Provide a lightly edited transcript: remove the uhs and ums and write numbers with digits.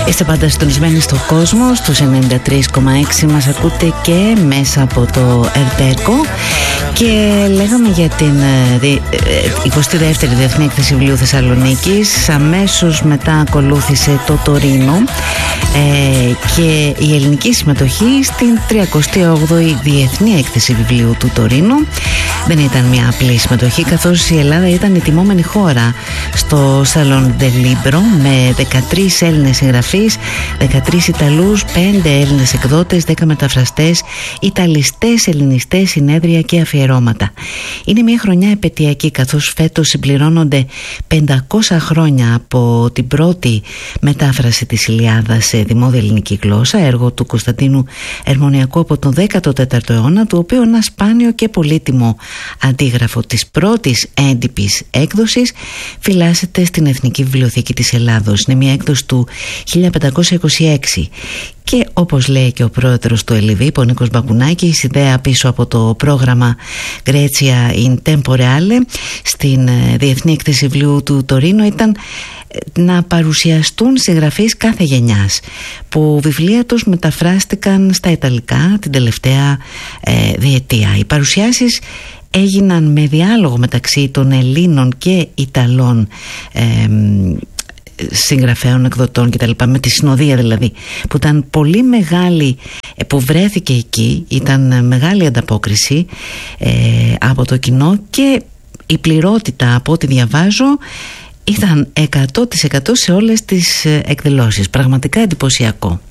Είστε πάντα συντονισμένοι στον κόσμο, στους 93,6 μας ακούτε και μέσα από το Ερτέκο. Και λέγαμε για την 22η Διεθνή Έκθεση Βιβλίου Θεσσαλονίκης. Αμέσως μετά ακολούθησε το Τωρίνο και η ελληνική συμμετοχή στην 38η Διεθνή Έκθεση Βιβλίου του Τωρίνο. Δεν ήταν μια απλή συμμετοχή, καθώς η Ελλάδα ήταν η τιμόμενη χώρα στο Salon del Libro με 13 Έλληνες συγγραφείς, 13 Ιταλούς, 5 Έλληνες εκδότες, 10 μεταφραστές, Ιταλιστές, Ελληνιστές, συνέδρια και αφιερώματα. Είναι μια χρονιά επετειακή, καθώς φέτος συμπληρώνονται 500 χρόνια από την πρώτη μετάφραση της Ιλιάδας σε δημόδια ελληνική γλώσσα, έργο του Κωνσταντίνου Ερμονιακού από τον 14ο αιώνα, του οποίου ένα σπάνιο και πολύτιμο αντίγραφο της πρώτης έντυπης έκδοσης φυλάσσεται στην Εθνική Βιβλιοθήκη της Ελλάδος. Είναι μια έκδοση του 1526 και, όπως λέει και ο πρόεδρος του ΕΛΙΒΙΠ, ο Νίκος Μπακουνάκης, η ιδέα πίσω από το πρόγραμμα Grecia in Temporale στην Διεθνή Έκθεση Βιβλίου του Τωρίνο ήταν να παρουσιαστούν συγγραφείς κάθε γενιάς που βιβλία τους μεταφράστηκαν στα Ιταλικά την τελευταία διετία. Οι παρουσιάσεις έγιναν με διάλογο μεταξύ των Ελλήνων και Ιταλών συγγραφέων, εκδοτών κτλ, με τη συνοδεία δηλαδή, που ήταν πολύ μεγάλη, που βρέθηκε εκεί, ήταν μεγάλη ανταπόκριση από το κοινό και η πληρότητα, από ό,τι διαβάζω, ήταν 100% σε όλες τις εκδηλώσεις. Πραγματικά εντυπωσιακό.